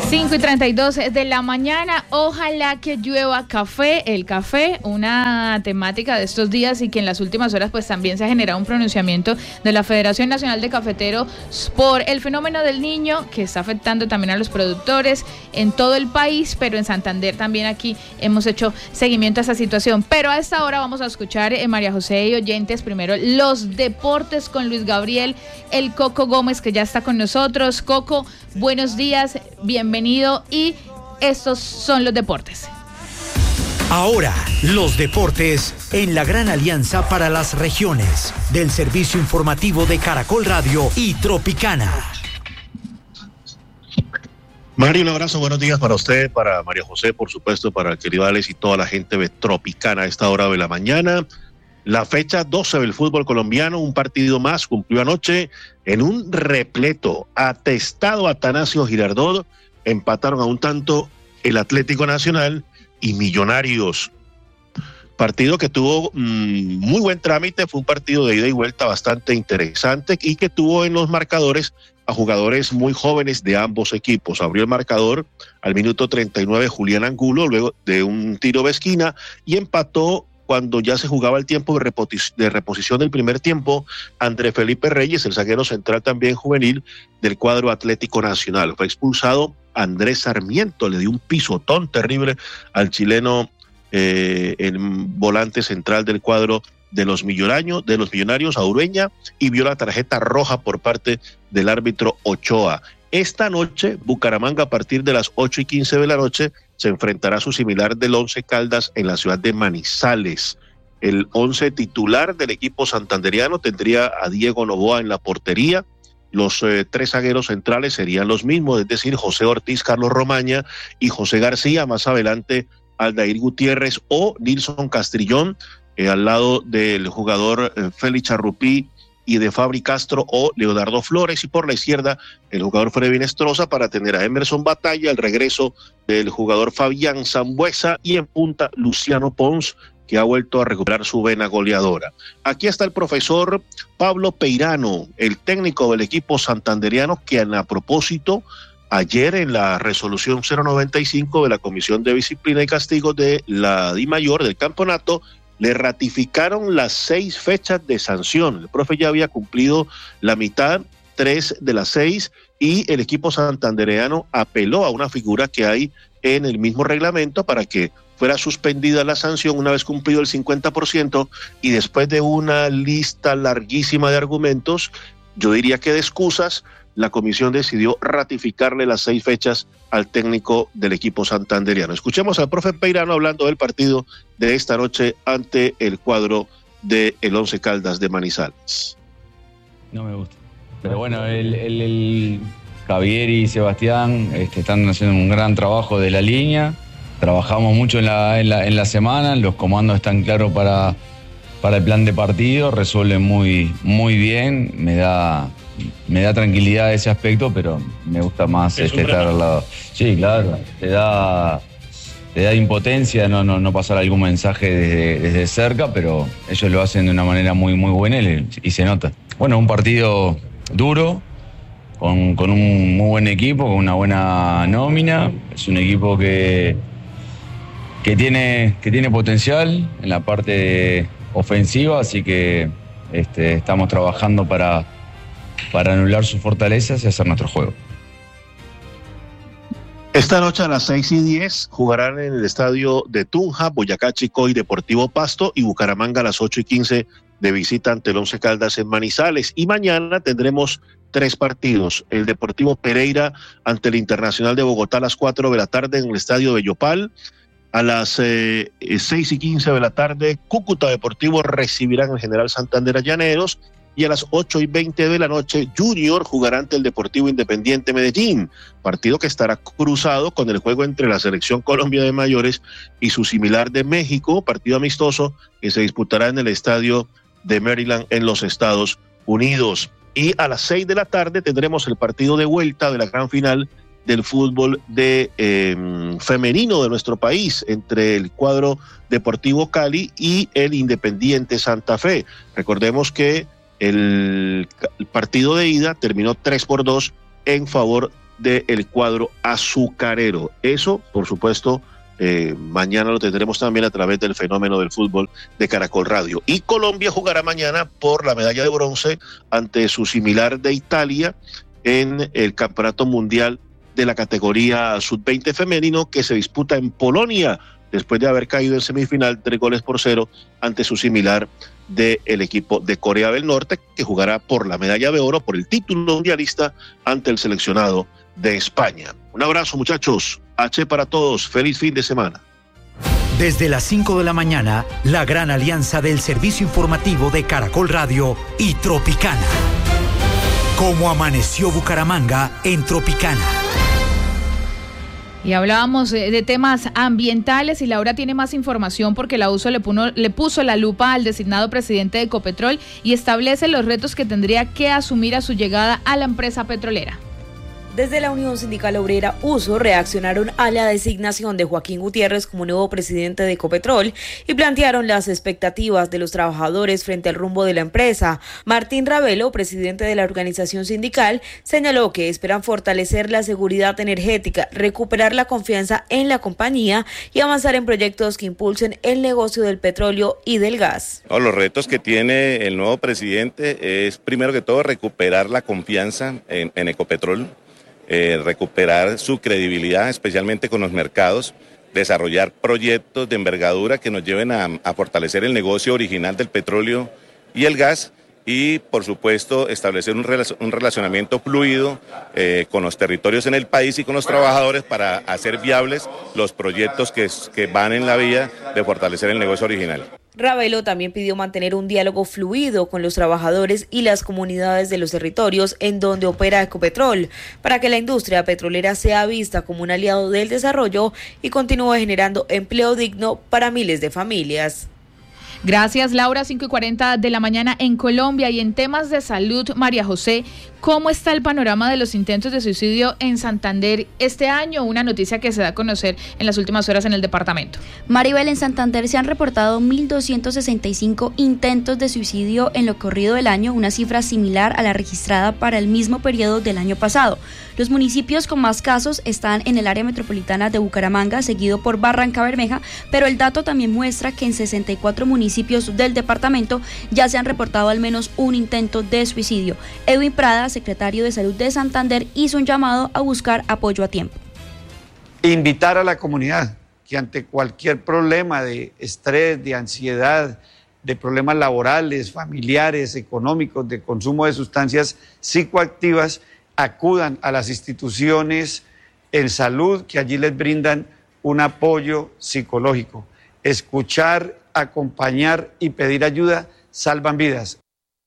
5:32 de la mañana, ojalá que llueva café. El café, una temática de estos días y que en las últimas horas pues también se ha generado un pronunciamiento de la Federación Nacional de Cafeteros por el fenómeno del Niño que está afectando también a los productores en todo el país, pero en Santander también aquí hemos hecho seguimiento a esa situación. Pero a esta hora vamos a escuchar, María José y oyentes, primero los deportes con Luis Gabriel, el Coco Gómez, que ya está con nosotros. Coco, buenos días, bienvenido, y estos son los deportes. Ahora, los deportes en la gran alianza para las regiones del servicio informativo de Caracol Radio y Tropicana. Mario, un abrazo, buenos días para usted, para María José, por supuesto, para el querido Alex y toda la gente de Tropicana a esta hora de la mañana. La fecha 12 del fútbol colombiano, un partido más, cumplió anoche en un repleto, atestado Atanasio Girardot. Empataron a un tanto el Atlético Nacional y Millonarios. Partido que tuvo muy buen trámite, fue un partido de ida y vuelta bastante interesante y que tuvo en los marcadores a jugadores muy jóvenes de ambos equipos. Abrió el marcador al minuto 39 Julián Angulo, luego de un tiro de esquina, y empató cuando ya se jugaba el tiempo de reposición del primer tiempo, André Felipe Reyes, el zaguero central también juvenil del cuadro Atlético Nacional. Fue expulsado Andrés Sarmiento, le dio un pisotón terrible al chileno, el volante central del cuadro de los millonarios, a Ureña, y vio la tarjeta roja por parte del árbitro Ochoa. Esta noche, Bucaramanga, a partir de las 8:15 de la noche, se enfrentará a su similar del Once Caldas en la ciudad de Manizales. El 11 titular del equipo santanderiano tendría a Diego Noboa en la portería. Los tres zagueros centrales serían los mismos, es decir, José Ortiz, Carlos Romaña y José García. Más adelante, Aldair Gutiérrez o Nilson Castrillón, al lado del jugador Félix Charrupí y de Fabri Castro o Leonardo Flores, y por la izquierda el jugador Freddy Nestroza, para tener a Emerson Batalla, el regreso del jugador Fabián Sambuesa, y en punta Luciano Pons, que ha vuelto a recuperar su vena goleadora. Aquí está el profesor Pablo Peirano, el técnico del equipo santanderiano, que a propósito, ayer en la resolución 095 de la Comisión de Disciplina y Castigos de la DIMAYOR del campeonato, le ratificaron las 6 fechas de sanción. El profe ya había cumplido la mitad, 3 de las 6, y el equipo santandereano apeló a una figura que hay en el mismo reglamento para que fuera suspendida la sanción una vez cumplido el 50%, y después de una lista larguísima de argumentos, yo diría que de excusas, la comisión decidió ratificarle las 6 fechas al técnico del equipo santanderiano. Escuchemos al profe Peirano hablando del partido de esta noche ante el cuadro de el Once Caldas de Manizales. No me gusta. Pero bueno, el Javier y Sebastián están haciendo un gran trabajo de la línea. Trabajamos mucho en la semana, los comandos están claros para el plan de partido, resuelven muy bien, me da tranquilidad ese aspecto, pero me gusta más estar al lado. Sí, claro, te da impotencia no pasar algún mensaje desde cerca, pero ellos lo hacen de una manera muy buena y se nota. Bueno, un partido duro, con un muy buen equipo, con una buena nómina. Es un equipo que tiene potencial en la parte ofensiva, así que estamos trabajando para anular sus fortalezas y hacer nuestro juego. Esta noche a las 6:10 jugarán en el estadio de Tunja, Boyacá Chicó y Deportivo Pasto, y Bucaramanga a las 8:15 de visita ante el Once Caldas en Manizales. Y mañana tendremos 3 partidos. El Deportivo Pereira ante el Internacional de Bogotá a las 4 de la tarde en el estadio Bellopal. A las 6:15 de la tarde, Cúcuta Deportivo recibirán al General Santander Llaneros, y a las 8:20 de la noche, Junior jugará ante el Deportivo Independiente Medellín, partido que estará cruzado con el juego entre la Selección Colombia de Mayores y su similar de México, partido amistoso que se disputará en el estadio de Maryland en los Estados Unidos. Y a las 6 de la tarde tendremos el partido de vuelta de la gran final del fútbol femenino de nuestro país, entre el cuadro Deportivo Cali y el Independiente Santa Fe. Recordemos que el partido de ida terminó 3-2 en favor del cuadro azucarero. Eso, por supuesto, mañana lo tendremos también a través del Fenómeno del Fútbol de Caracol Radio. Y Colombia jugará mañana por la medalla de bronce ante su similar de Italia en el Campeonato Mundial de la categoría sub-20 femenino, que se disputa en Polonia, después de haber caído en semifinal 3-0 ante su similar del equipo de Corea del Norte, que jugará por la medalla de oro, por el título mundialista ante el seleccionado de España. Un abrazo, muchachos. H para todos. Feliz fin de semana. Desde las 5 de la mañana, la gran alianza del servicio informativo de Caracol Radio y Tropicana. Cómo amaneció Bucaramanga en Tropicana. Y hablábamos de temas ambientales y Laura tiene más información porque la USO le puso la lupa al designado presidente de Ecopetrol y establece los retos que tendría que asumir a su llegada a la empresa petrolera. Desde la Unión Sindical Obrera USO reaccionaron a la designación de Joaquín Gutiérrez como nuevo presidente de Ecopetrol y plantearon las expectativas de los trabajadores frente al rumbo de la empresa. Martín Ravelo, presidente de la organización sindical, señaló que esperan fortalecer la seguridad energética, recuperar la confianza en la compañía y avanzar en proyectos que impulsen el negocio del petróleo y del gas. Los retos que tiene el nuevo presidente es, primero que todo, recuperar la confianza en Ecopetrol. Recuperar su credibilidad, especialmente con los mercados, desarrollar proyectos de envergadura que nos lleven a fortalecer el negocio original del petróleo y el gas y, por supuesto, establecer un relacionamiento fluido con los territorios en el país y con los trabajadores para hacer viables los proyectos que van en la vía de fortalecer el negocio original. Ravelo también pidió mantener un diálogo fluido con los trabajadores y las comunidades de los territorios en donde opera Ecopetrol, para que la industria petrolera sea vista como un aliado del desarrollo y continúe generando empleo digno para miles de familias. Gracias, Laura. 5:40 de la mañana en Colombia. Y en temas de salud, María José, ¿cómo está el panorama de los intentos de suicidio en Santander este año? Una noticia que se da a conocer en las últimas horas en el departamento. Maribel, en Santander se han reportado 1.265 intentos de suicidio en lo corrido del año, una cifra similar a la registrada para el mismo periodo del año pasado. Los municipios con más casos están en el área metropolitana de Bucaramanga, seguido por Barrancabermeja, pero el dato también muestra que en 64 municipios del departamento ya se han reportado al menos un intento de suicidio. Edwin Prada, secretario de Salud de Santander, hizo un llamado a buscar apoyo a tiempo. Invitar a la comunidad que ante cualquier problema de estrés, de ansiedad, de problemas laborales, familiares, económicos, de consumo de sustancias psicoactivas, acudan a las instituciones en salud que allí les brindan un apoyo psicológico. Escuchar, acompañar y pedir ayuda salvan vidas.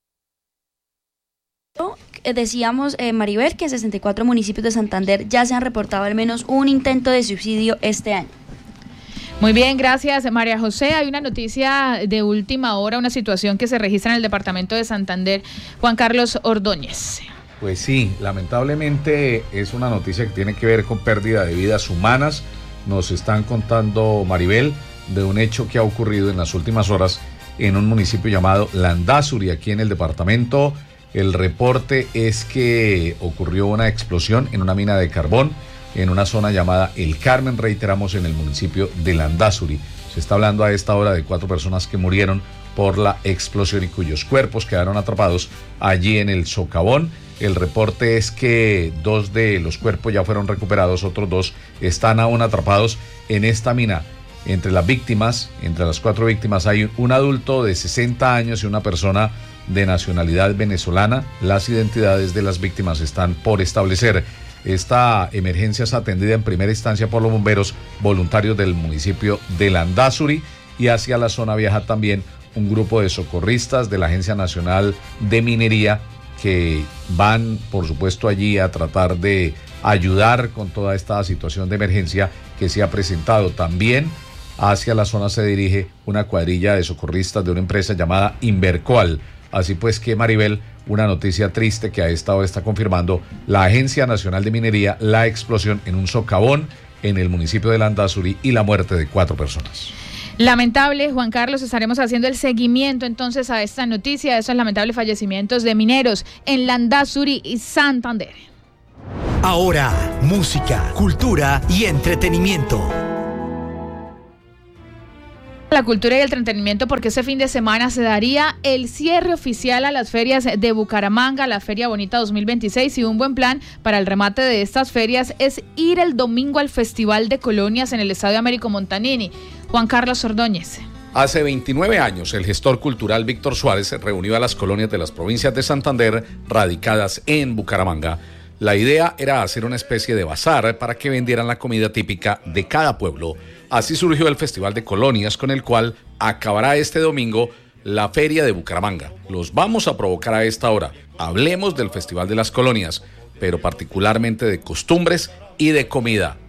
Decíamos, Maribel, que en 64 municipios de Santander ya se han reportado al menos un intento de suicidio este año. Muy bien, gracias, María José. Hay una noticia de última hora, una situación que se registra en el departamento de Santander. Juan Carlos Ordóñez. Pues sí, lamentablemente es una noticia que tiene que ver con pérdida de vidas humanas. Nos están contando, Maribel, de un hecho que ha ocurrido en las últimas horas en un municipio llamado Landazuri, aquí en el departamento. El reporte es que ocurrió una explosión en una mina de carbón en una zona llamada El Carmen, reiteramos, en el municipio de Landazuri. Se está hablando a esta hora de 4 personas que murieron por la explosión y cuyos cuerpos quedaron atrapados allí en el socavón. El reporte es que 2 de los cuerpos ya fueron recuperados, otros 2 están aún atrapados en esta mina. Entre las víctimas, entre las 4 víctimas, hay un adulto de 60 años y una persona de nacionalidad venezolana. Las identidades de las víctimas están por establecer. Esta emergencia es atendida en primera instancia por los bomberos voluntarios del municipio de Landazuri, y hacia la zona viaja también un grupo de socorristas de la Agencia Nacional de Minería que van, por supuesto, allí a tratar de ayudar con toda esta situación de emergencia que se ha presentado. También hacia la zona se dirige una cuadrilla de socorristas de una empresa llamada Invercoal. Así pues que, Maribel, una noticia triste que a esta hora está confirmando la Agencia Nacional de Minería, la explosión en un socavón en el municipio de Landazuri y la muerte de 4 personas. Lamentable, Juan Carlos, estaremos haciendo el seguimiento entonces a esta noticia, de esos lamentables fallecimientos de mineros en Landazuri y Santander. Ahora, música, cultura y entretenimiento. La cultura y el entretenimiento, porque ese fin de semana se daría el cierre oficial a las ferias de Bucaramanga, la Feria Bonita 2026, y un buen plan para el remate de estas ferias es ir el domingo al Festival de Colonias en el Estadio Américo Montanini. Juan Carlos Ordóñez. Hace 29 años, el gestor cultural Víctor Suárez reunió a las colonias de las provincias de Santander radicadas en Bucaramanga. La idea era hacer una especie de bazar para que vendieran la comida típica de cada pueblo. Así surgió el Festival de Colonias, con el cual acabará este domingo la Feria de Bucaramanga. Los vamos a provocar a esta hora. Hablemos del Festival de las Colonias, pero particularmente de costumbres y de comida.